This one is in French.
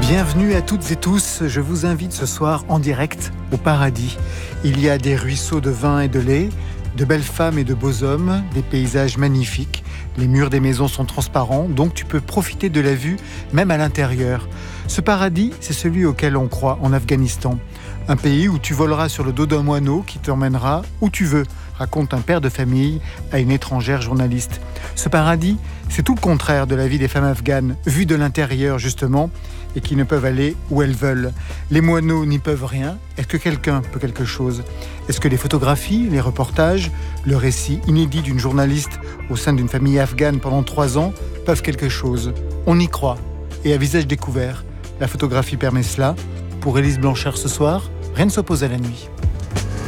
Bienvenue à toutes et tous, je vous invite ce soir en direct au paradis. Il y a des ruisseaux de vin et de lait, de belles femmes et de beaux hommes, des paysages magnifiques. Les murs des maisons sont transparents, donc tu peux profiter de la vue même à l'intérieur. Ce paradis, c'est celui auquel on croit en Afghanistan. Un pays où tu voleras sur le dos d'un moineau qui t'emmènera où tu veux, raconte un père de famille à une étrangère journaliste. Ce paradis, c'est tout le contraire de la vie des femmes afghanes, vues de l'intérieur justement, et qui ne peuvent aller où elles veulent. Les moineaux n'y peuvent rien. Est-ce que quelqu'un peut quelque chose ? Est-ce que les photographies, les reportages, le récit inédit d'une journaliste au sein d'une famille afghane pendant 3 ans peuvent quelque chose ? On y croit. Et à visage découvert, la photographie permet cela. Pour Élise Blanchard ce soir, rien ne s'oppose à la nuit.